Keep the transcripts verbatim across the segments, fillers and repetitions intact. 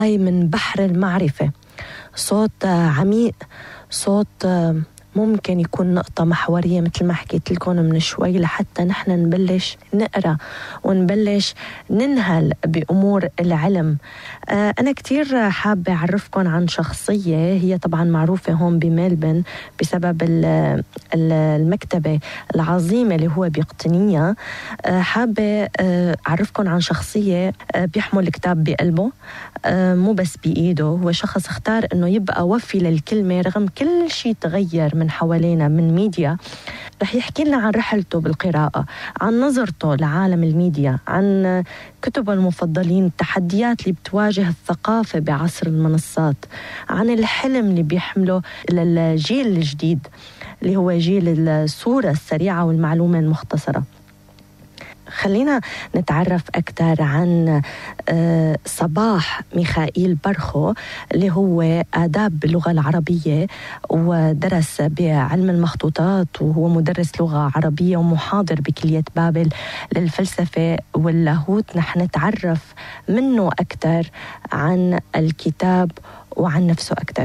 هاي من بحر المعرفة، صوت عميق، صوت ممكن يكون نقطة محورية مثل ما حكيت لكم من شوي، لحتى نحن نبلش نقرأ ونبلش ننهل بأمور العلم. أنا كتير حابة أعرفكم عن شخصية هي طبعا معروفة هون بملبن بسبب المكتبة العظيمة اللي هو بيقتنيها. حابة أعرفكم عن شخصية بيحمل كتاب بقلبه، مو بس بإيده. هو شخص اختار أنه يبقى وفي للكلمة رغم كل شيء تغير من حوالينا من ميديا. رح يحكي لنا عن رحلته بالقراءة، عن نظرته لعالم الميديا، عن كتبه المفضلين، التحديات اللي بتواجه الثقافة بعصر المنصات، عن الحلم اللي بيحمله للجيل الجديد اللي هو جيل الصورة السريعة والمعلومة المختصرة. خلينا نتعرف أكثر عن صباح ميخائيل برخو اللي هو آداب باللغة العربية ودرس بعلم المخطوطات، وهو مدرس لغة عربية ومحاضر بكلية بابل للفلسفة واللاهوت. نحن نتعرف منه أكثر عن الكتاب وعن نفسه أكثر.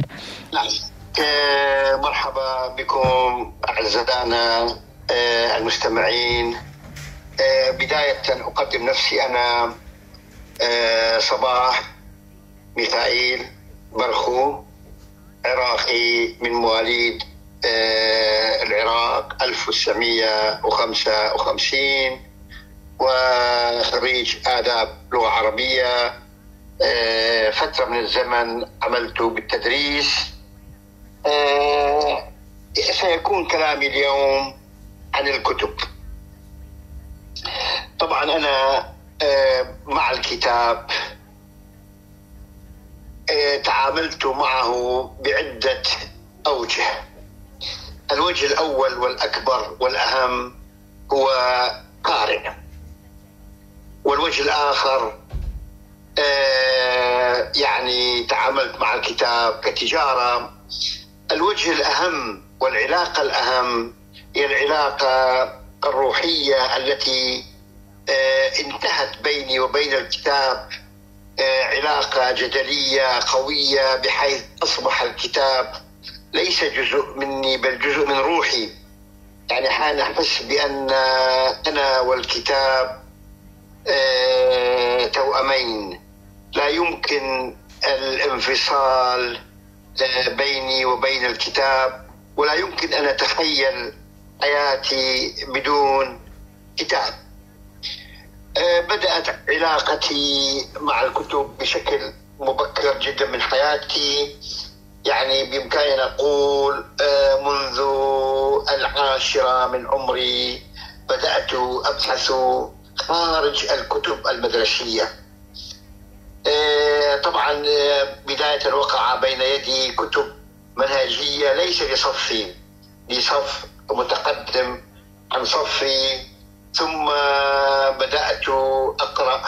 مرحبا بكم أعزائنا المستمعين. بداية أقدم نفسي، أنا صباح ميخائيل برخو، عراقي من مواليد العراق ألف وتسعمائة وخمسة وخمسين، وخريج آداب لغة عربية. فترة من الزمن عملت بالتدريس. سيكون كلامي اليوم عن الكتب. طبعا أنا مع الكتاب تعاملت معه بعدة أوجه. الوجه الأول والأكبر والأهم هو قارئ، والوجه الآخر يعني تعاملت مع الكتاب كتجارة. الوجه الأهم والعلاقة الأهم هي العلاقة الروحية التي انتهت بيني وبين الكتاب علاقة جدلية قوية، بحيث أصبح الكتاب ليس جزء مني بل جزء من روحي. يعني حان أحس بأن أنا والكتاب توأمين، لا يمكن الانفصال بيني وبين الكتاب، ولا يمكن أن أتخيل حياتي بدون كتاب. بدأت علاقتي مع الكتب بشكل مبكر جدا من حياتي، يعني بإمكاني نقول منذ العاشرة من عمري بدأت أبحث خارج الكتب المدرسية. طبعا بداية وقع بين يدي كتب منهجية ليس لصفي، لصف متقدم عن صفي، ثم بدأت أقرأ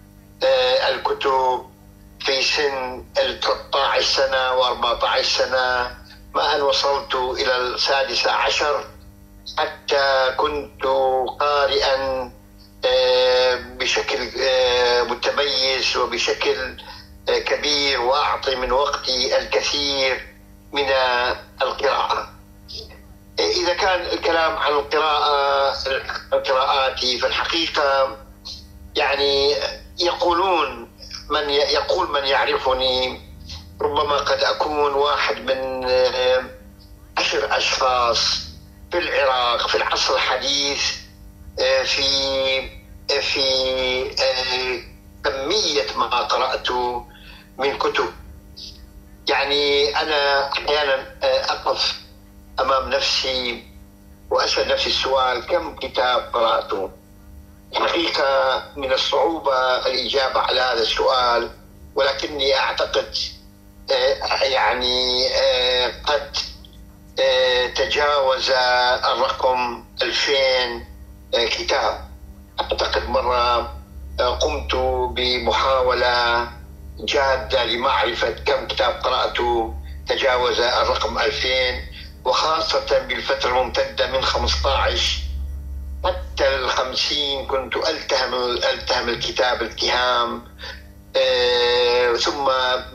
الكتب في سن ثلاثة عشر سنة وأربعة عشر سنة، ما أن وصلت إلى السادسة عشر، حتى كنت قارئا بشكل متميز وبشكل كبير، وأعطي من وقتي الكثير من القراءة. إذا كان الكلام عن القراءة قراءاتي، في الحقيقة يعني يقولون من يقول من يعرفني ربما قد أكون واحد من عشر أشخاص في العراق في العصر الحديث في في كمية ما قرأت من كتب. يعني أنا أحيانا أقف أمام نفسي وأسأل نفسي السؤال: كم كتاب قرأته؟ الحقيقة من الصعوبة الإجابة على هذا السؤال، ولكني أعتقد يعني قد تجاوز الرقم ألفين كتاب. أعتقد مرة قمت بمحاولة جادة لمعرفة كم كتاب قرأته، تجاوز الرقم ألفين، وخاصة بالفترة الممتدة من خمسة عشر حتى الخمسين كنت ألتهم, ألتهم الكتاب التهام ثم